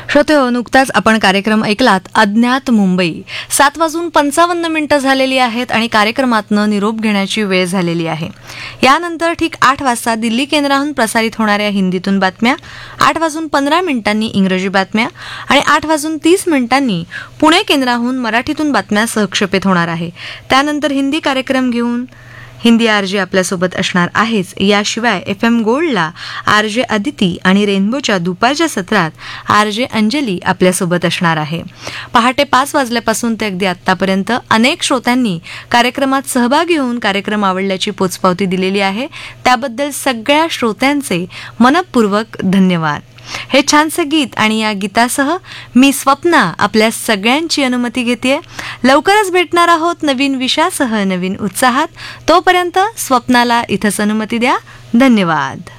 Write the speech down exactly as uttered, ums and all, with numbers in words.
श्रोतेहो, नुकताच आपण कार्यक्रम ऐकलात अज्ञात मुंबई. सात वाजून पंचावन्न मिनिटं झालेली आहेत आणि कार्यक्रमातनं निरोप घेण्याची वेळ झालेली आहे. यानंतर ठीक आठ वाजता दिल्ली केंद्राहून प्रसारित होणाऱ्या हिंदीतून बातम्या, आठ वाजून पंधरा मिनिटांनी इंग्रजी बातम्या आणि आठ वाजून तीस मिनिटांनी पुणे केंद्राहून मराठीतून बातम्या सहक्षेपित होणार आहे. त्यानंतर हिंदी कार्यक्रम घेऊन हिंदी आरजे आपल्यासोबत असणार आहेच. याशिवाय एफ एम गोल्डला आरजे अदिती आणि रेनबोच्या दुपारच्या सत्रात आरजे अंजली आपल्यासोबत असणार आहे. पहाटे पाच वाजल्यापासून ते अगदी आत्तापर्यंत अनेक श्रोत्यांनी कार्यक्रमात सहभागी होऊन कार्यक्रम आवडल्याची पोचपावती दिलेली आहे. त्याबद्दल सगळ्या श्रोत्यांचे मनपूर्वक धन्यवाद. हे छानसे गीत आणि या गीतासह मी स्वप्ना आपल्या सगळ्यांची अनुमती घेते. लवकरच भेटणार आहोत नवीन विषयासह नवीन उत्साहात. तोपर्यंत स्वप्नाला इथंच अनुमती द्या. धन्यवाद.